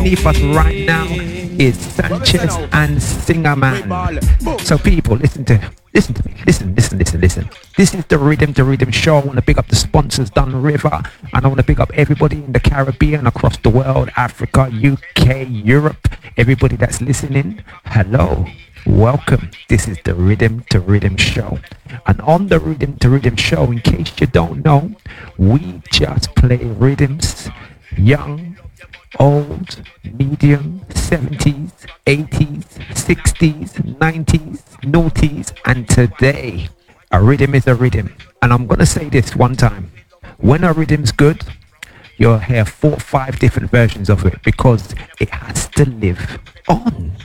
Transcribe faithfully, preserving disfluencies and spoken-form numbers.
underneath us right now is Sanchez and Singerman. So people, listen to listen to me. Listen, listen, listen, listen. This is the Rhythm to Rhythm show. I want to big up the sponsors, Dun River, and I want to big up everybody in the Caribbean, across the world, Africa, U K, Europe, everybody that's listening. Hello. Welcome. This is the Rhythm to Rhythm show. And on the Rhythm to Rhythm show, in case you don't know, we just play rhythms, young, old, medium, seventies, eighties, sixties, nineties, noughties, and today, a rhythm is a rhythm. And I'm going to say this one time. When a rhythm's good, you'll hear four or five different versions of it because it has to live on.